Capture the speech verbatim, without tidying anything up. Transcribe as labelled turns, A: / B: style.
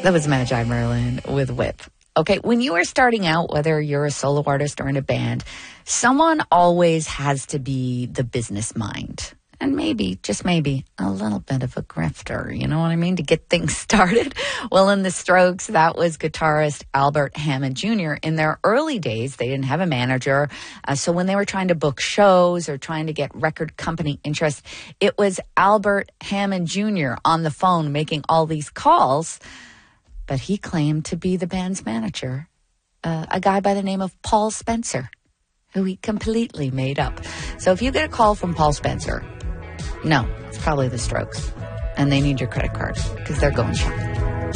A: That was Magi Merlin with Whip. Okay, when you are starting out, whether you're a solo artist or in a band, someone always has to be the business mind. And maybe, just maybe, a little bit of a grifter, you know what I mean, to get things started. Well, in the Strokes, that was guitarist Albert Hammond Junior In their early days, they didn't have a manager. Uh, so when they were trying to book shows or trying to get record company interest, it was Albert Hammond Junior on the phone making all these calls. But he claimed to be the band's manager, uh, a guy by the name of Paul Spencer, who he completely made up. So if you get a call from Paul Spencer, no, it's probably the Strokes. And they need your credit card because they're going shopping.